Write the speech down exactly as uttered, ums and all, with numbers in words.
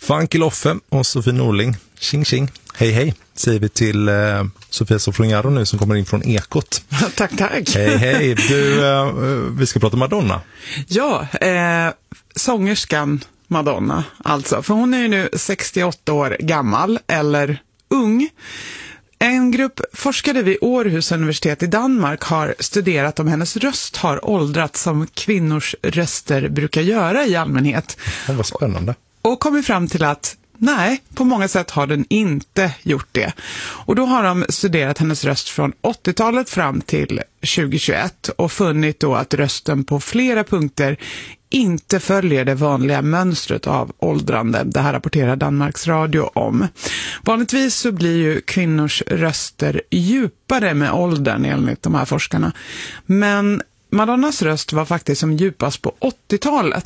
Funky Loffe och Sofie Norling. Tjing tjing. Hej hej, säger vi till eh, Sofia Sofroniaro nu som kommer in från Ekot. Tack, tack. Hej hej, du, eh, vi ska prata Madonna. Ja, eh, sångerskan Madonna alltså. För hon är ju nu sextioåtta år gammal, eller ung. En grupp forskare vid Århus universitet i Danmark har studerat om hennes röst har åldrats som kvinnors röster brukar göra i allmänhet. Det var spännande. Och kommit fram till att nej, på många sätt har den inte gjort det. Och då har de studerat hennes röst från åttiotalet fram till tjugohundratjugoett och funnit då att rösten på flera punkter inte följer det vanliga mönstret av åldrande. Det här rapporterar Danmarks Radio om. Vanligtvis så blir ju kvinnors röster djupare med åldern enligt de här forskarna. Men Madonnas röst var faktiskt som djupast på åttiotalet.